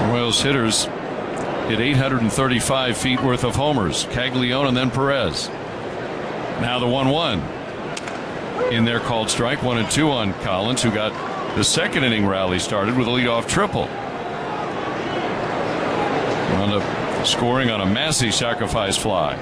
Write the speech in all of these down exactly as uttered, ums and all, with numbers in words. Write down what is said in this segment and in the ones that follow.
Royals hitters hit eight hundred thirty-five feet worth of homers. Caglione and then Perez. Now the one one. In there called strike. One and two on Collins, who got the second inning rally started with a leadoff triple. Wound up scoring on a Massey sacrifice fly.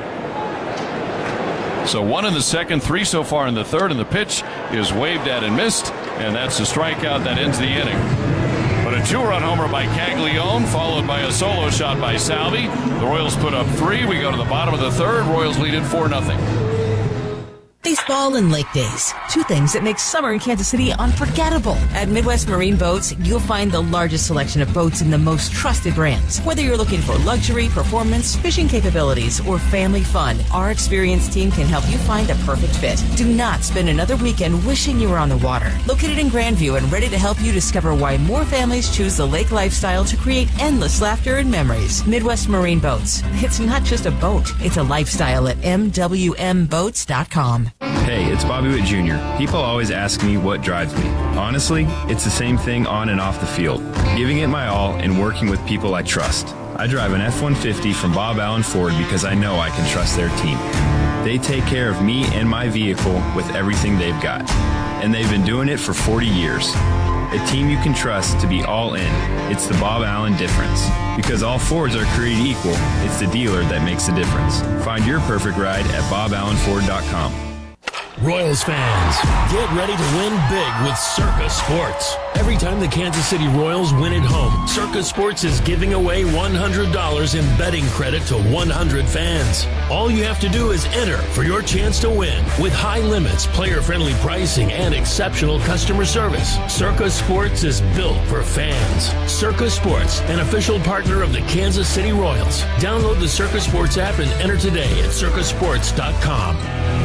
So one in the second, three so far in the third, and the pitch is waved at and missed, and that's the strikeout that ends the inning. But a two-run homer by Caglione, followed by a solo shot by Salvi. The Royals put up three. We go to the bottom of the third. Royals lead it four nothing. Baseball and lake days. Two things that make summer in Kansas City unforgettable. At Midwest Marine Boats, you'll find the largest selection of boats in the most trusted brands. Whether you're looking for luxury, performance, fishing capabilities, or family fun, our experienced team can help you find a perfect fit. Do not spend another weekend wishing you were on the water. Located in Grandview and ready to help you discover why more families choose the lake lifestyle to create endless laughter and memories. Midwest Marine Boats. It's not just a boat, it's a lifestyle at M W M boats dot com. Hey, it's Bobby Witt Junior People always ask me what drives me. Honestly, it's the same thing on and off the field. Giving it my all and working with people I trust. I drive an F one fifty from Bob Allen Ford because I know I can trust their team. They take care of me and my vehicle with everything they've got. And they've been doing it for forty years. A team you can trust to be all in. It's the Bob Allen difference. Because all Fords are created equal, it's the dealer that makes the difference. Find your perfect ride at bob allen ford dot com. Royals fans, get ready to win big with Circa Sports. Every time the Kansas City Royals win at home, Circa Sports is giving away one hundred dollars in betting credit to one hundred fans. All you have to do is enter for your chance to win. With high limits, player-friendly pricing, and exceptional customer service, Circa Sports is built for fans. Circa Sports, an official partner of the Kansas City Royals. Download the Circa Sports app and enter today at circa sports dot com.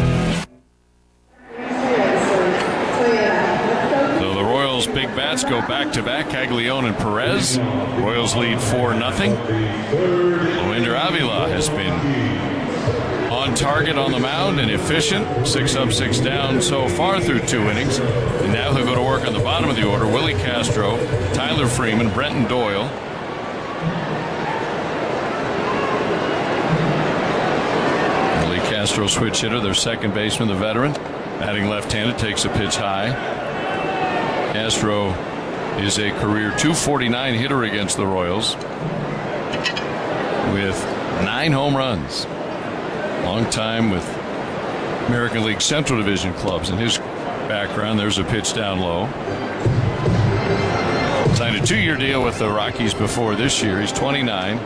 Big bats go back-to-back, Caglione and Perez. Royals lead four nothing. Luinder Avila has been on target on the mound and efficient. Six up, six down so far through two innings. And now he'll go to work on the bottom of the order. Willie Castro, Tyler Freeman, Brenton Doyle. Willie Castro, switch hitter, their second baseman, the veteran. Batting left-handed, takes a pitch high. Castro is a career two forty-nine hitter against the Royals with nine home runs. Long time with American League Central Division clubs. In his background, there's a pitch down low. Signed a two-year deal with the Rockies before this year. He's twenty-nine.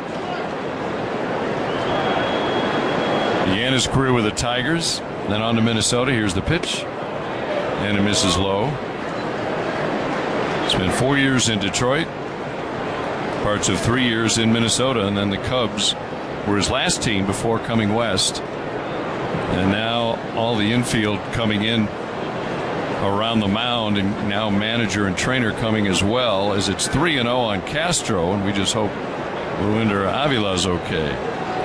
Began his career with the Tigers, then on to Minnesota. Here's the pitch, and it misses low. Spent four years in Detroit, parts of three years in Minnesota, and then the Cubs were his last team before coming west. And now all the infield coming in around the mound, and now manager and trainer coming as well, as it's three and oh on Castro, and we just hope Luinder Avila's okay.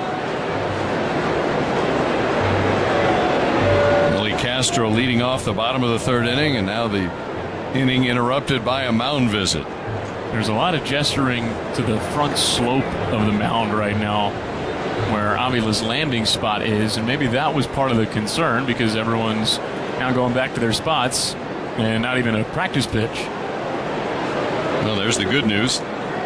Willie Castro leading off the bottom of the third inning, and now the inning interrupted by a mound visit. There's a lot of gesturing to the front slope of the mound right now where Avila's landing spot is, and maybe that was part of the concern because everyone's now going back to their spots and not even a practice pitch. Well, there's the good news.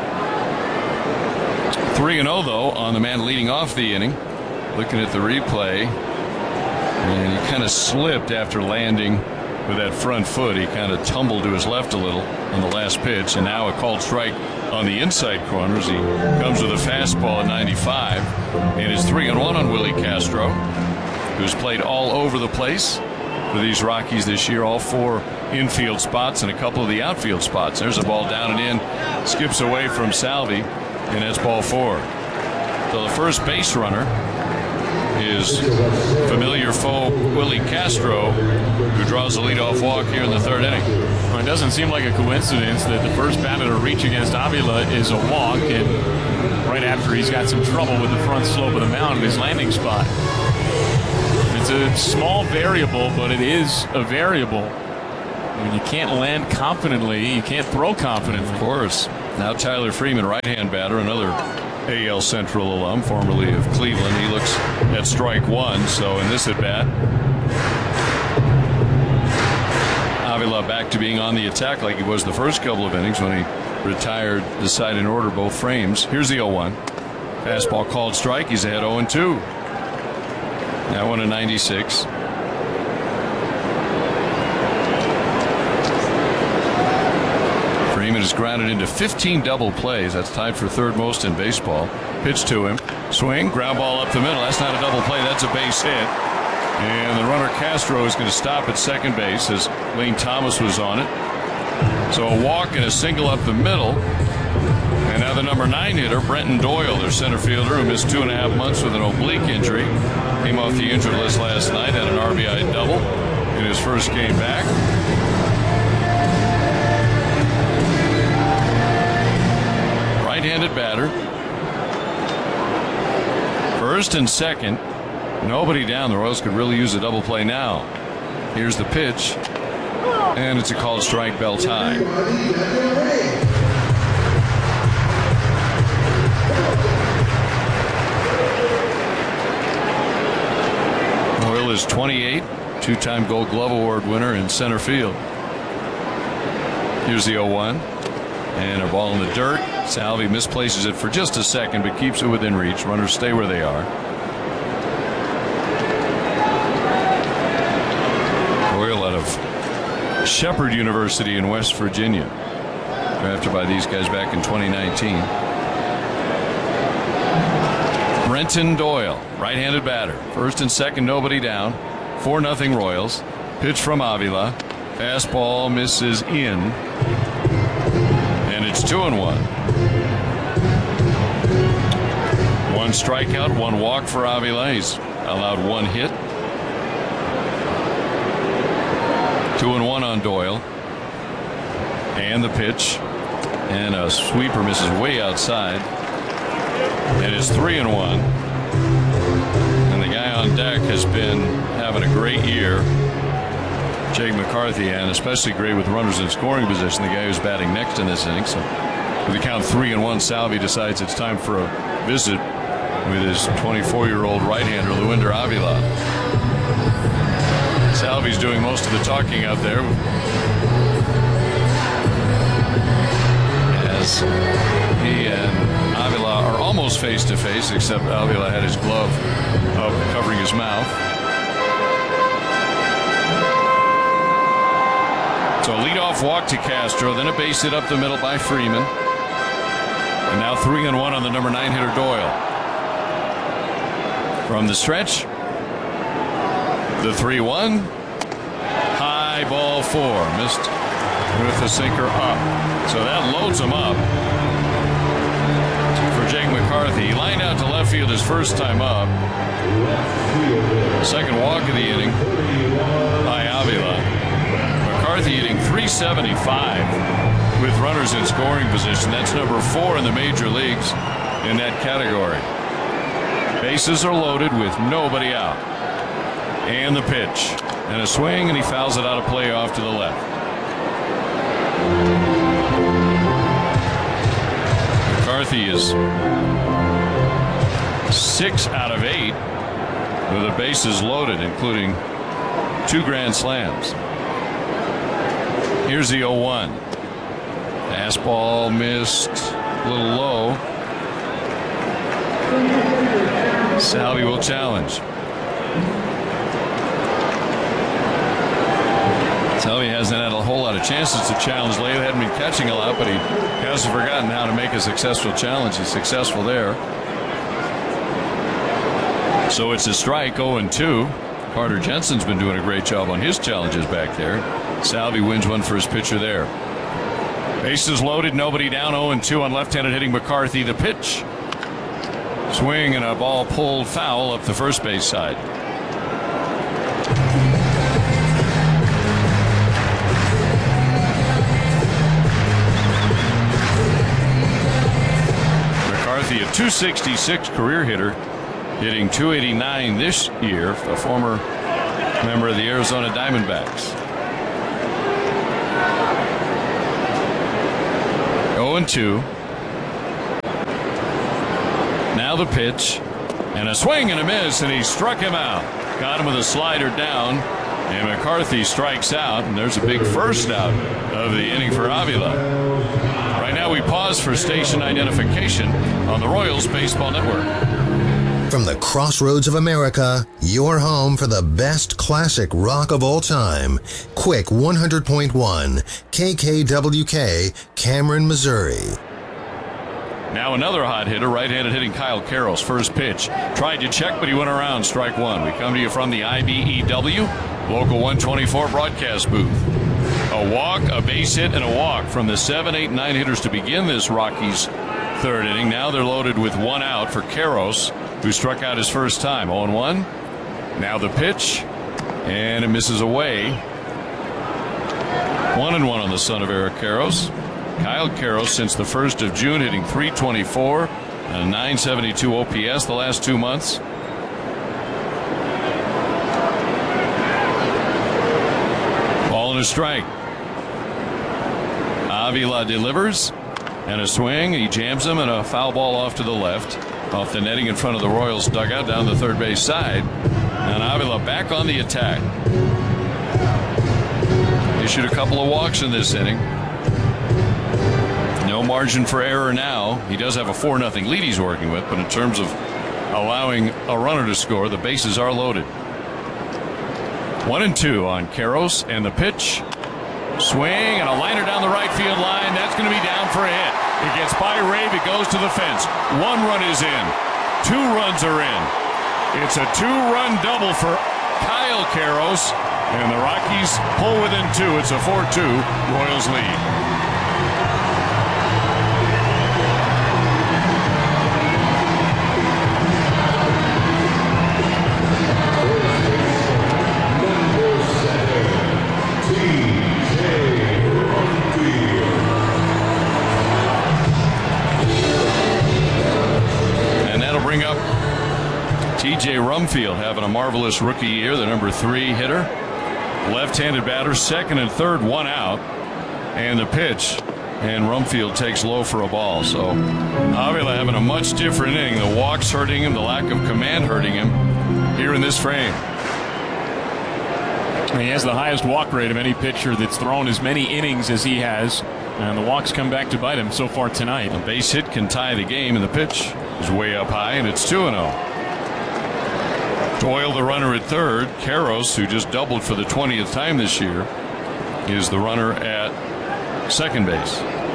three and oh though on the man leading off the inning. Looking at the replay, and he kind of slipped after landing with that front foot. He kind of tumbled to his left a little on the last pitch, and now a called strike on the inside corner as he comes with a fastball at ninety-five. And it's three and one on Willie Castro, who's played all over the place for these Rockies this year. All four infield spots and a couple of the outfield spots. There's a ball down and in, skips away from Salvi, and that's ball four. So the first base runner is familiar foe Willie Castro, who draws the leadoff walk here in the third inning. Well, it doesn't seem like a coincidence that the first batter to reach against Avila is a walk, and right after he's got some trouble with the front slope of the mound in his landing spot. It's a small variable, but it is a variable. When you can't land confidently, you can't throw confidently. Of course. Now Tyler Freeman, right-hand batter, another A L Central alum, formerly of Cleveland. He looks at strike one. So in this at bat, Avila back to being on the attack like he was the first couple of innings when he retired the side in order both frames. Here's the oh one. Fastball called strike. He's ahead oh and two. That one a ninety-six. Freeman is grounded into fifteen double plays. That's tied for third most in baseball. Pitch to him. Swing. Ground ball up the middle. That's not a double play. That's a base hit. And the runner Castro is going to stop at second base as Lane Thomas was on it. So a walk and a single up the middle. And now the number nine hitter, Brenton Doyle, their center fielder, who missed two and a half months with an oblique injury. Came off the injured list last night, had an R B I double in his first game back. Right-handed batter. First and second. Nobody down. The Royals could really use a double play now. Here's the pitch. And it's a called strike. Bell tie. Doyle is twenty-eight. Two-time Gold Glove Award winner in center field. Here's the oh one. And a ball in the dirt. Salvi misplaces it for just a second but keeps it within reach. Runners stay where they are. Doyle out of Shepherd University in West Virginia. Drafted by these guys back in twenty nineteen. Brenton Doyle, right-handed batter. First and second, nobody down. four nothing Royals. Pitch from Avila. Fastball misses in. And it's two and one. One strikeout, one walk for Avila. He's allowed one hit. Two and one on Doyle. And the pitch. And a sweeper misses way outside. And it's three and one. And the guy on deck has been having a great year. Jake McCarthy, and especially great with runners in scoring position. The guy who's batting next in this inning. So with the count three and one, Salvi decides it's time for a visit with his twenty-four-year-old right-hander, Luinder Avila. Salvi's doing most of the talking out there. As he and Avila are almost face to face, except Avila had his glove up covering his mouth. So a leadoff walk to Castro, then a base hit up the middle by Freeman. And now three and one on the number nine hitter Doyle. From the stretch, the three one. High ball four. Missed with the sinker up. So that loads him up for Jake McCarthy. He lined out to left field his first time up. Second walk of the inning by Avila. McCarthy hitting three seventy-five with runners in scoring position. That's number four in the major leagues in that category. Bases are loaded with nobody out. And the pitch. And a swing, and he fouls it out of play off to the left. McCarthy is six out of eight with the bases loaded, including two grand slams. Here's the oh one. Fastball missed a little low. Salvi will challenge. Salvi hasn't had a whole lot of chances to challenge lately. Hadn't been catching a lot, but he hasn't forgotten how to make a successful challenge. He's successful there. So it's a strike, oh and two. Carter Jensen's been doing a great job on his challenges back there. Salvi wins one for his pitcher there. Bases loaded, nobody down, oh and two on left-handed hitting McCarthy. The pitch. Swing and a ball pulled foul up the first base side. McCarthy, a two sixty-six career hitter, hitting two eighty-nine this year, a former member of the Arizona Diamondbacks. oh and two. Now the pitch. And a swing and a miss, and he struck him out. Got him with a slider down. And McCarthy strikes out, and there's a big first out of the inning for Avila. Right now we pause for station identification on the Royals Baseball Network. From the crossroads of America, your home for the best classic rock of all time. Quick one hundred point one, K K W K, Cameron, Missouri. Now another hot hitter, right-handed hitting Kyle Karros. First pitch. Tried to check, but he went around. Strike one. We come to you from the I B E W Local one twenty-four broadcast booth. A walk, a base hit, and a walk from the seven, eight, nine hitters to begin this Rockies third inning. Now they're loaded with one out for Karros, who struck out his first time. oh and one. Now the pitch, and it misses away. one and one on the son of Eric Karros. Kyle Karros, since the first of June, hitting three twenty-four and a nine seventy-two O P S the last two months. Ball and a strike. Avila delivers, and a swing. He jams him, and a foul ball off to the left, off the netting in front of the Royals dugout down the third base side. And Avila back on the attack. Issued a couple of walks in this inning. No margin for error now. He does have a four nothing lead he's working with, but in terms of allowing a runner to score, the bases are loaded. One and two on Karros, and the pitch. Swing and a liner down the right field line. That's going to be down for a hit. It gets by Rave. It goes to the fence. One run is in. Two runs are in. It's a two-run double for Kyle Karros, and the Rockies pull within two. It's a four two Royals lead. Bring up T J Rumfield, having a marvelous rookie year, the number three hitter. Left-handed batter, second and third, one out. And the pitch. And Rumfield takes low for a ball. So Avila having a much different inning. The walks hurting him, the lack of command hurting him here in this frame. He has the highest walk rate of any pitcher that's thrown as many innings as he has. And the walks come back to bite him so far tonight. A base hit can tie the game, and the pitch is way up high, and it's two and oh. Doyle, the runner at third. Karros, who just doubled for the twentieth time this year, is the runner at second base.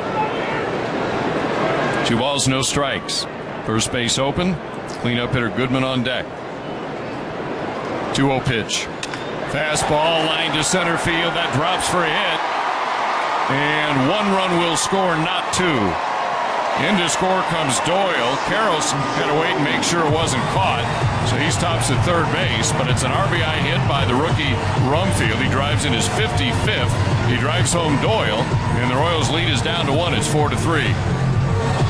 Two balls, no strikes. First base open. Cleanup hitter Goodman on deck. two oh pitch. Fastball line to center field. That drops for a hit. And one run will score, not two. In to score comes Doyle. Karros had to wait and make sure it wasn't caught. So he stops at third base, but it's an R B I hit by the rookie Rumfield. He drives in his fifty-fifth. He drives home Doyle, and the Royals lead is down to one. It's four to three.